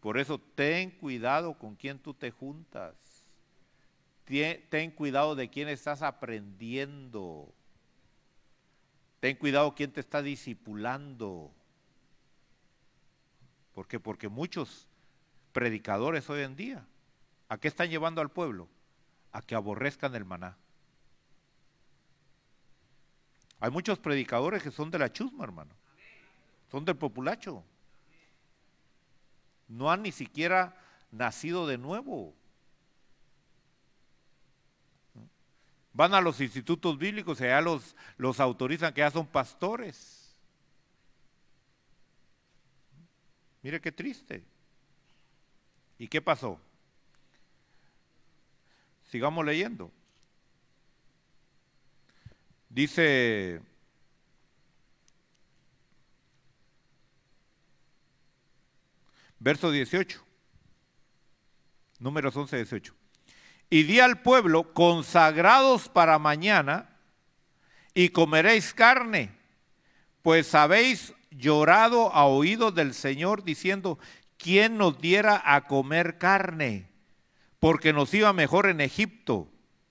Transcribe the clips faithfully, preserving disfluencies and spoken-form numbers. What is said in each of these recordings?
Por eso ten cuidado con quién tú te juntas. Ten cuidado de quién estás aprendiendo. Ten cuidado quién te está discipulando. ¿Por qué? Porque muchos predicadores hoy en día, ¿a qué están llevando al pueblo? A que aborrezcan el maná. Hay muchos predicadores que son de la chusma, hermano. Son del populacho. No han ni siquiera nacido de nuevo. Van a los institutos bíblicos y allá los, los autorizan que ya son pastores. Mire qué triste. ¿Y qué pasó? Sigamos leyendo. Dice, verso dieciocho, números once, dieciocho. Y di al pueblo, consagrados para mañana, y comeréis carne, pues habéis llorado a oídos del Señor, diciendo, ¿quién nos diera a comer carne? Porque nos iba mejor en Egipto.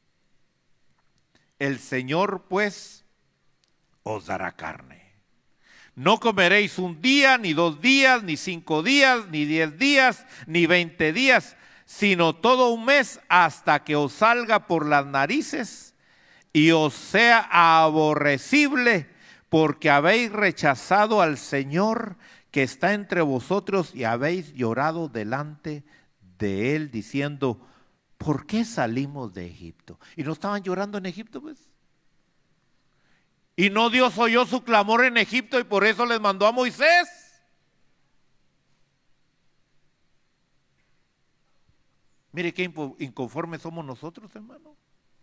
El Señor, pues, os dará carne. No comeréis un día, ni dos días, ni cinco días, ni diez días, ni veinte días, sino todo un mes, hasta que os salga por las narices y os sea aborrecible, porque habéis rechazado al Señor que está entre vosotros y habéis llorado delante de Él, diciendo, ¿por qué salimos de Egipto? ¿Y no estaban llorando en Egipto, pues? ¿Y no Dios oyó su clamor en Egipto y por eso les mandó a Moisés? Mire qué inconformes somos nosotros, hermano.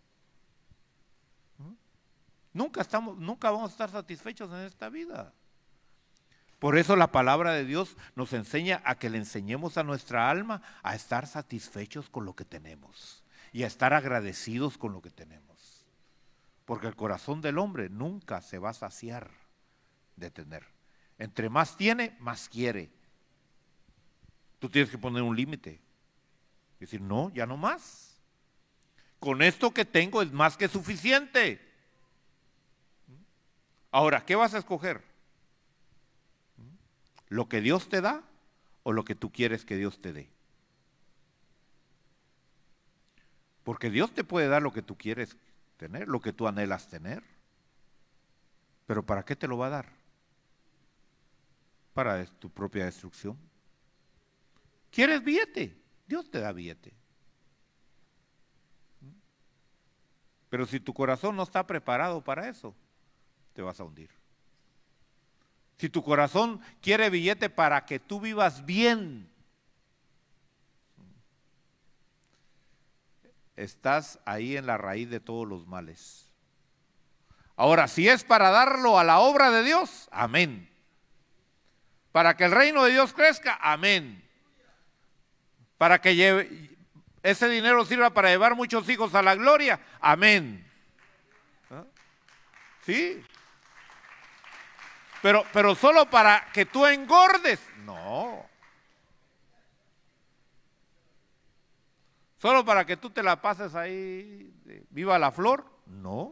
Nunca estamos, nunca vamos a estar satisfechos en esta vida. Por eso la palabra de Dios nos enseña a que le enseñemos a nuestra alma a estar satisfechos con lo que tenemos y a estar agradecidos con lo que tenemos. Porque el corazón del hombre nunca se va a saciar de tener. Entre más tiene, más quiere. Tú tienes que poner un límite. Decir, no, ya no más. Con esto que tengo es más que suficiente. Ahora, ¿qué vas a escoger? ¿Lo que Dios te da o lo que tú quieres que Dios te dé? Porque Dios te puede dar lo que tú quieres tener, lo que tú anhelas tener. Pero ¿para qué te lo va a dar? Para tu propia destrucción. ¿Quieres billete? Dios te da billete. Pero si tu corazón no está preparado para eso, te vas a hundir. Si tu corazón quiere billete para que tú vivas bien, estás ahí en la raíz de todos los males. Ahora, si es para darlo a la obra de Dios, amén. Para que el reino de Dios crezca, amén. Para que lleve, ese dinero sirva para llevar muchos hijos a la gloria, amén. ¿Ah? Sí. Pero, pero solo para que tú engordes, no. Solo para que tú te la pases ahí, de, viva la flor, no.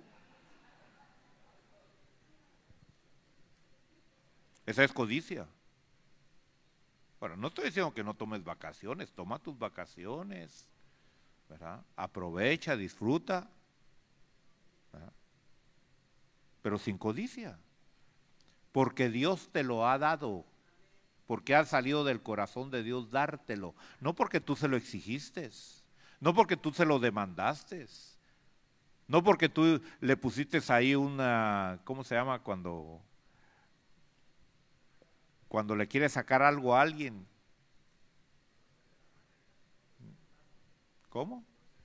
Esa es codicia. Bueno, no estoy diciendo que no tomes vacaciones, toma tus vacaciones, ¿verdad? Aprovecha, disfruta, ¿verdad? Pero sin codicia. Porque Dios te lo ha dado, porque ha salido del corazón de Dios dártelo, no porque tú se lo exigiste, no porque tú se lo demandaste, no porque tú le pusiste ahí una, ¿cómo se llama? Cuando, cuando le quieres sacar algo a alguien. ¿Cómo?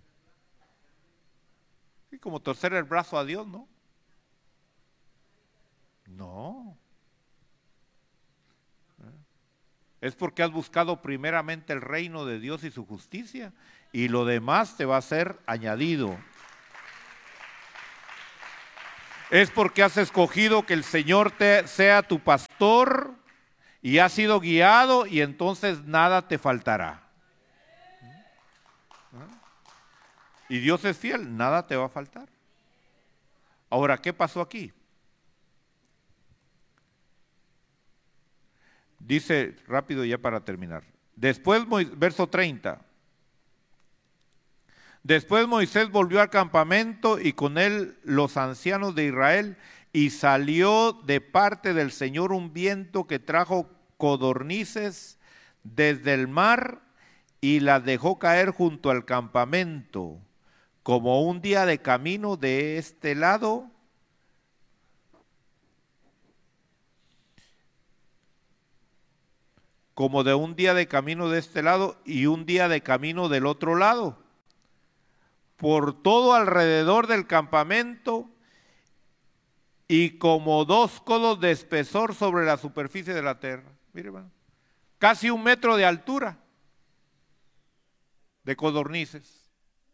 Sí, como torcer el brazo a Dios, ¿no? No. Es porque has buscado primeramente el reino de Dios y su justicia, y lo demás te va a ser añadido. Es porque has escogido que el Señor te sea tu pastor y has sido guiado y entonces nada te faltará. Y Dios es fiel, nada te va a faltar. Ahora, ¿qué pasó aquí? Dice rápido ya para terminar. Después, verso treinta. Después Moisés volvió al campamento y con él los ancianos de Israel, y salió de parte del Señor un viento que trajo codornices desde el mar y las dejó caer junto al campamento, como un día de camino de este lado como de un día de camino de este lado y un día de camino del otro lado, por todo alrededor del campamento y como dos codos de espesor sobre la superficie de la tierra. Mire, hermano, casi un metro de altura de codornices.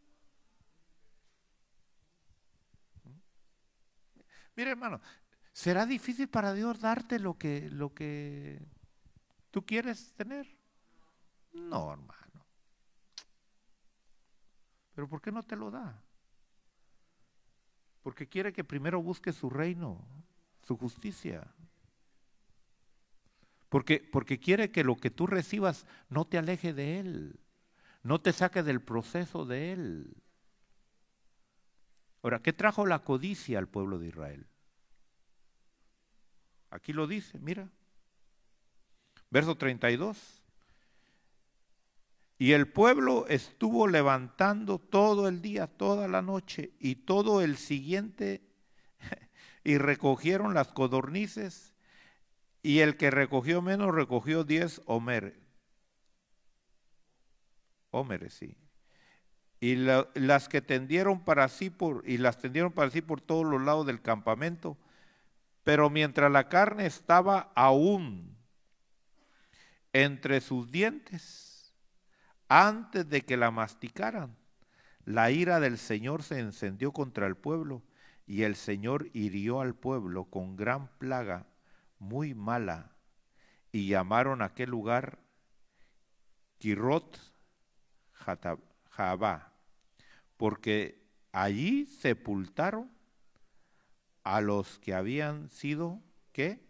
Mire, hermano, ¿será difícil para Dios darte lo que, lo que tú quieres tener? No, hermano. ¿Pero por qué no te lo da? Porque quiere que primero busques su reino, su justicia. Porque, porque quiere que lo que tú recibas no te aleje de Él, no te saque del proceso de Él. Ahora, ¿qué trajo la codicia al pueblo de Israel? Aquí lo dice, mira. Verso treinta y dos. Y el pueblo estuvo levantando todo el día, toda la noche y todo el siguiente, y recogieron las codornices, y el que recogió menos recogió diez homeres. Homeres, sí. Y la, las que tendieron para sí por, y las tendieron para sí por todos los lados del campamento, pero mientras la carne estaba aún entre sus dientes, antes de que la masticaran, la ira del Señor se encendió contra el pueblo, y el Señor hirió al pueblo con gran plaga muy mala, y llamaron a aquel lugar Kirot Jaabá, porque allí sepultaron a los que habían sido, ¿qué?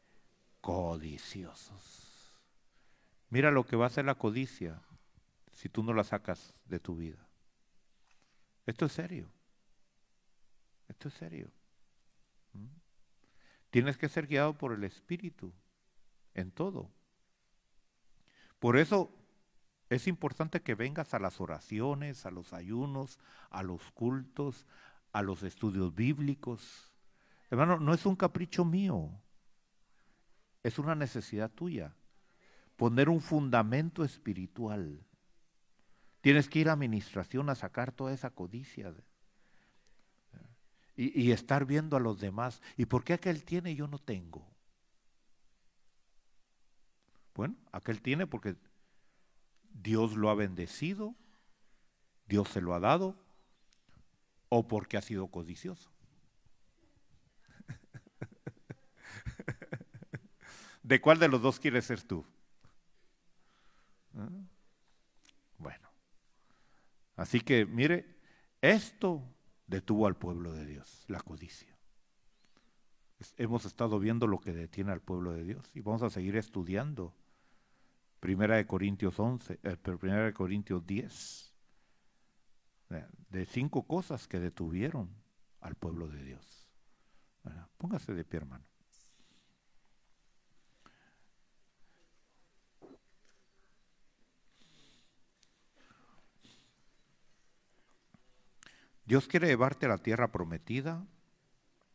Codiciosos. Mira lo que va a hacer la codicia si tú no la sacas de tu vida. Esto es serio. Esto es serio. ¿Mm? Tienes que ser guiado por el Espíritu en todo. Por eso es importante que vengas a las oraciones, a los ayunos, a los cultos, a los estudios bíblicos. Hermano, no es un capricho mío, es una necesidad tuya. Poner un fundamento espiritual. Tienes que ir a administración a sacar toda esa codicia. Y, y estar viendo a los demás. ¿Y por qué aquel tiene y yo no tengo? Bueno, aquel tiene porque Dios lo ha bendecido, Dios se lo ha dado, o porque ha sido codicioso. ¿De cuál de los dos quieres ser tú? ¿Ah? Bueno, así que mire, esto detuvo al pueblo de Dios, la codicia. Hemos estado viendo lo que detiene al pueblo de Dios y vamos a seguir estudiando. Primera de Corintios once, eh, Primera de Corintios diez, de cinco cosas que detuvieron al pueblo de Dios. Bueno, póngase de pie, hermano. Dios quiere llevarte a la tierra prometida.